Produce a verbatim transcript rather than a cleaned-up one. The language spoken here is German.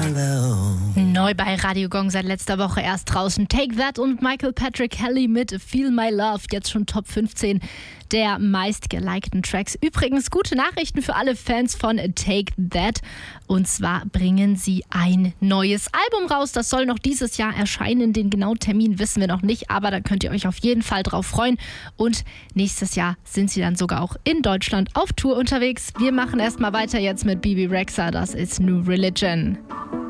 Neu bei Radio Gong seit letzter Woche erst draußen. Take That und Michael Patrick Kelly mit Feel My Love. Jetzt schon Top fünfzehn der meistgelikten Tracks. Übrigens gute Nachrichten für alle Fans von Take That. Und zwar bringen sie ein neues Album raus. Das soll noch dieses Jahr erscheinen. Den genauen Termin wissen wir noch nicht, aber da könnt ihr euch auf jeden Fall drauf freuen. Und nächstes Jahr sind sie dann sogar auch in Deutschland auf Tour unterwegs. Wir machen erstmal weiter jetzt mit Bebe Rexha. Das ist New Religion.